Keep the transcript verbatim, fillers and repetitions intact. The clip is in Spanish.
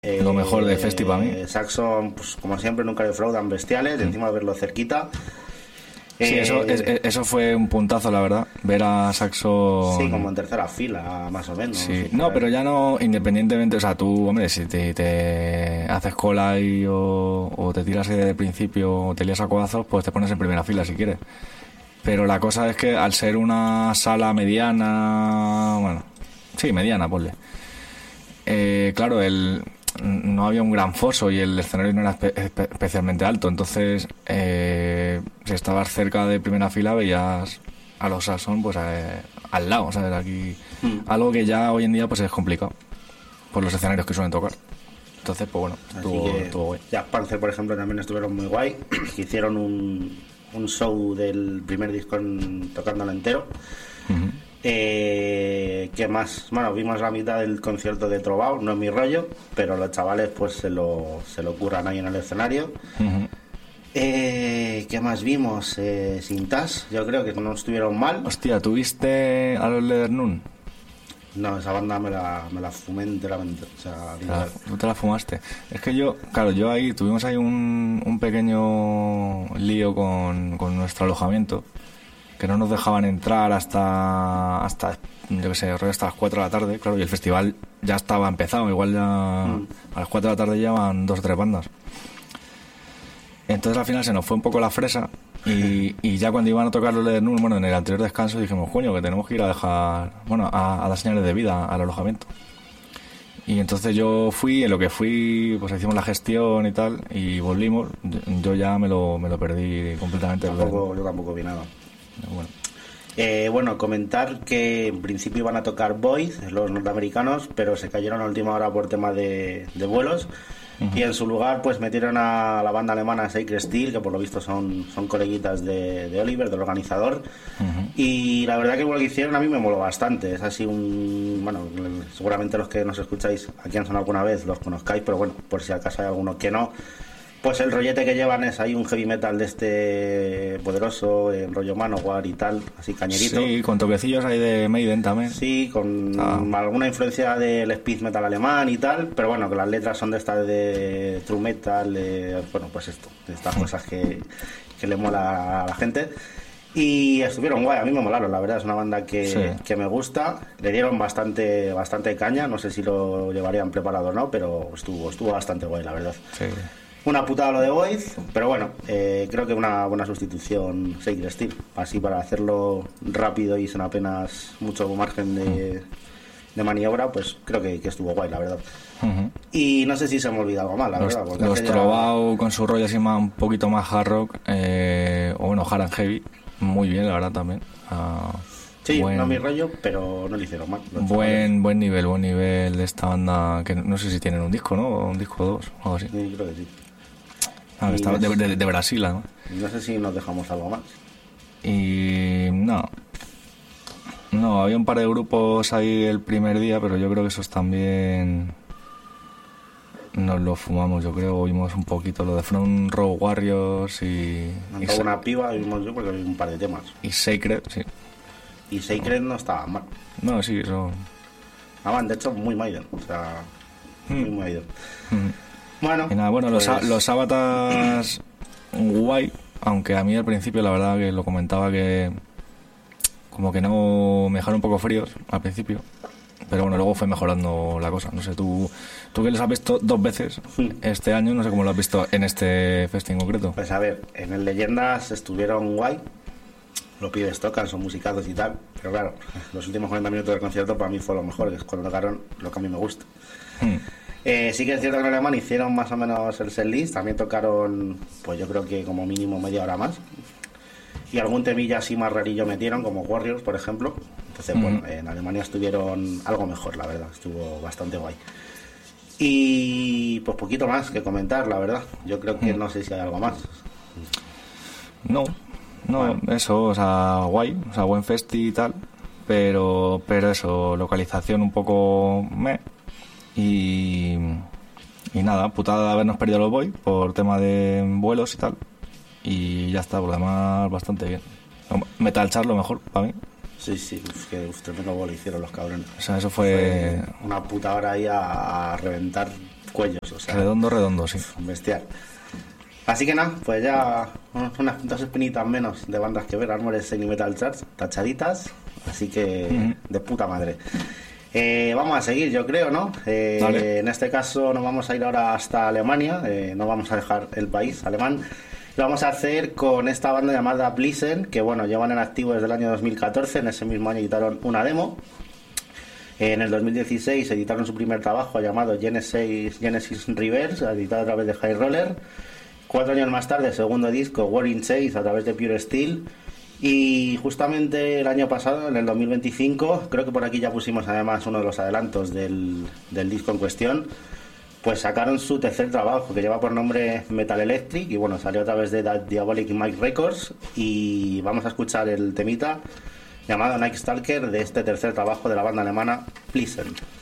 Eh, lo mejor de Festi para mí. Saxon, pues como siempre, nunca defraudan, bestiales, mm. encima de verlo cerquita. Sí, eh, eso, es, eso fue un puntazo, la verdad, ver a Saxon... Sí, como en tercera fila, más o menos. Sí. No, no pero ya no, independientemente, o sea, tú, hombre, si te, te haces cola y, o, o te tiras ahí desde el principio o te lías a codazos, pues te pones en primera fila si quieres. Pero la cosa es que al ser una sala mediana, bueno, sí, mediana, ponle. Eh, claro, el... no había un gran foso y el escenario no era espe- espe- especialmente alto, entonces eh, si estabas cerca de primera fila veías a los Saxon pues eh, al lado, ¿sabes? Aquí mm. algo que ya hoy en día pues es complicado por los escenarios que suelen tocar. Entonces pues bueno, estuvo, que, estuvo guay. Ya Panzer, por ejemplo, también estuvieron muy guay. Hicieron un, un show del primer disco en, tocándolo entero. Uh-huh. Eh, ¿Qué más? Bueno, vimos la mitad del concierto de Trovao, no es mi rollo, pero los chavales pues se lo, se lo curran ahí en el escenario. Uh-huh. eh, ¿Qué más vimos? Eh, Sintas, yo creo que no estuvieron mal. Hostia, ¿tuviste a los Ledernun? No, esa banda me la, me la fumé enteramente. O sea, te la, ¿Tú te la fumaste? Es que yo, claro, yo ahí tuvimos ahí un, un pequeño lío con, con nuestro alojamiento, que no nos dejaban entrar hasta, hasta yo qué sé, hasta las cuatro de la tarde, claro, y el festival ya estaba empezado, igual ya mm. a las cuatro de la tarde llevaban dos o tres bandas. Entonces al final se nos fue un poco la fresa y, y ya cuando iban a tocar los Ledernun, bueno, en el anterior descanso dijimos, coño, que tenemos que ir a dejar, bueno, a, a dar señales de vida al alojamiento. Y entonces yo fui, en lo que fui, pues hicimos la gestión y tal, y volvimos, yo ya me lo, me lo perdí completamente. Tampoco, yo tampoco vi nada. Bueno. Eh, bueno, comentar que en principio iban a tocar Void, los norteamericanos, pero se cayeron a última hora por tema de, de vuelos. Uh-huh. Y en su lugar pues metieron a la banda alemana Sacred Steel, que por lo visto son, son coleguitas de, de Oliver, del organizador. Uh-huh. Y la verdad que lo que hicieron a mí me moló bastante. Es así un... Bueno, seguramente los que nos escucháis aquí han sonado alguna vez los conozcáis, pero bueno, por si acaso hay alguno que no. Pues el rollete que llevan es ahí un heavy metal de este poderoso, en rollo Manowar y tal, así cañerito. Sí, con toquecillos ahí de Maiden también. Sí, con ah. alguna influencia del speed metal alemán y tal, pero bueno, que las letras son de estas de true metal, de, bueno, pues esto, de estas cosas que, que le mola a la gente. Y estuvieron guay, a mí me molaron, la verdad, es una banda que, sí. que me gusta. Le dieron bastante bastante caña, no sé si lo llevarían preparado o no, pero estuvo, estuvo bastante guay, la verdad. Sí. Una putada lo de Void, pero bueno, eh, creo que una buena sustitución Sacred Steel, así para hacerlo rápido y sin apenas mucho margen de, de maniobra, pues creo que, que estuvo guay, la verdad. Uh-huh. Y no sé si se me olvidó algo más, la los, verdad. Porque los Trovao ya... con su rollo así más, un poquito más hard rock, eh, o bueno, hard and heavy, muy bien, la verdad, también. Uh, sí, buen, no mi rollo, pero no lo hicieron mal. Buen, buen nivel, buen nivel de esta banda, que no sé si tienen un disco, ¿no? O un disco o dos, o algo así. Sí, creo que sí. Ah, está de, de, de Brasil, ¿no? No sé si nos dejamos algo más. Y no. No, había un par de grupos ahí el primer día, pero yo creo que esos también nos los fumamos, yo creo. Oímos un poquito lo de Front Row Warriors y... y sa- una piba, vimos yo, porque había un par de temas. Y Sacred, sí. Y Sacred no, no estaba mal. No, sí, eso... Ah, de hecho, muy Maiden. O sea, mm. muy Maiden. Mm. Bueno, y nada, bueno pues... los, los Sábatas guay, aunque a mí al principio la verdad que lo comentaba que como que no me dejaron un poco fríos al principio, pero bueno, luego fue mejorando la cosa. No sé, tú tú que los has visto dos veces sí. este año, no sé cómo lo has visto en este festival en concreto. Pues a ver, en el Leyendas estuvieron guay, los pibes tocan, son musicados y tal, pero claro, los últimos cuarenta minutos del concierto para mí fue lo mejor, que es cuando tocaron lo que a mí me gusta. Hmm. Eh, sí que es cierto que en alemán hicieron más o menos el setlist, también tocaron, pues yo creo que como mínimo media hora más. Y algún temilla así más rarillo metieron, como Warriors, por ejemplo. Entonces, mm. bueno, en Alemania estuvieron algo mejor, la verdad, estuvo bastante guay. Y pues poquito más que comentar, la verdad. Yo creo que mm. no sé si hay algo más. No, no, bueno. eso, o sea, guay, o sea, buen festi y tal, pero, pero eso, localización un poco meh. Y, y nada, putada de habernos perdido los Void por tema de vuelos y tal. Y ya está, por lo demás bastante bien. Metal Char lo mejor para mí. Sí, sí, uf, que uf, tremendo vuelo hicieron los cabrones. O sea, eso fue... fue una puta hora ahí a, a reventar cuellos, o sea, redondo, redondo, sí. Bestial. Así que nada, pues ya unas dos espinitas menos de bandas que ver, Armored Saint y Metal Church, tachaditas, así que uh-huh. de puta madre. Eh, vamos a seguir, yo creo, ¿no? Eh, vale. En este caso nos vamos a ir ahora hasta Alemania, eh, no vamos a dejar el país alemán. Lo vamos a hacer con esta banda llamada Blitzen, que bueno, llevan en activo desde el año dos mil catorce, en ese mismo año editaron una demo. En el dos mil dieciséis editaron su primer trabajo llamado Genesis, Genesis Reverse, editado a través de High Roller. Cuatro años más tarde, segundo disco, War in Chase, a través de Pure Steel. Y justamente el año pasado, en el dos mil veinticinco, creo que por aquí ya pusimos además uno de los adelantos del, del disco en cuestión, pues sacaron su tercer trabajo, que lleva por nombre Metal Electric, y bueno, salió a través de Diabolic Mic Records, y vamos a escuchar el temita llamado Night Stalker de este tercer trabajo de la banda alemana Blitzen.